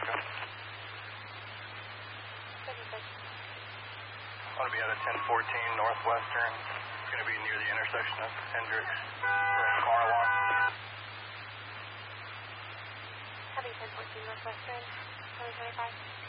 Go. I'm going to be at a 1014 Northwestern. It's going to be near the intersection of Hendricks for a car alarm. Having 1014 Northwestern, 2025.